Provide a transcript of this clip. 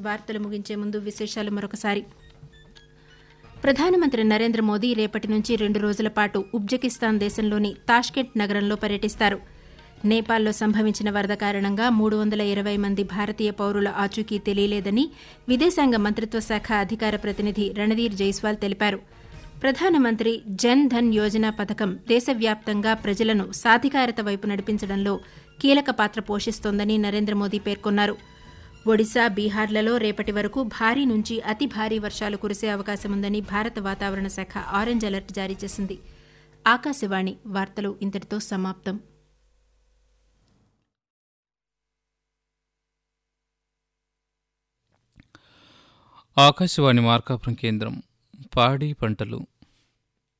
వార్తలు ముగించే ముందు విశేషాలు మరొకసారి. ప్రధానమంత్రి నరేంద్ర మోదీ రేపటి నుంచి 2 రోజుల పాటు ఉజ్బెకిస్తాన్ దేశంలోని తాష్కెంట్ నగరంలో పర్యటిస్తారు. నేపాల్లో సంభవించిన వరద కారణంగా 320 మంది భారతీయ పౌరుల ఆచూకీ తెలియలేదని విదేశాంగ మంత్రిత్వ శాఖ అధికార ప్రతినిధి రణధీర్ జైస్వాల్ తెలిపారు. ప్రధానమంత్రి జన్ ధన్ యోజన పథకం దేశవ్యాప్తంగా ప్రజలను సాధికారత వైపు నడిపించడంలో కీలక పాత్ర పోషిస్తోందని నరేంద్ర మోదీ పేర్కొన్నారు. ఒడిశా, బీహార్లలో రేపటి వరకు భారీ నుంచి అతి భారీ వర్షాలు కురిసే అవకాశముందని భారత వాతావరణ శాఖ ఆరెంజ్ అలర్ట్ జారీ చేసింది. ఆకాశవాణి వార్తలు ఇంతటితో సమాప్తం. ఆకాశవాణి మార్కాపురం కేంద్రం. పాడి పంటలు